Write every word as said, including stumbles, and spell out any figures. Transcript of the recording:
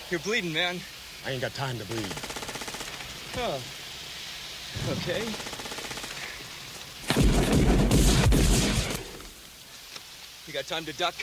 You're bleeding, man. I ain't got time to bleed. Oh. Okay. You got time to duck?